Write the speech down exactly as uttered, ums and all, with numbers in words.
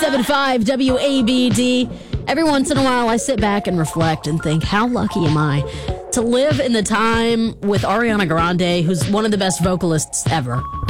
seven five W A B D. Every once in a while, I sit back and reflect and think, how lucky am I to live in the time with Ariana Grande, who's one of the best vocalists ever.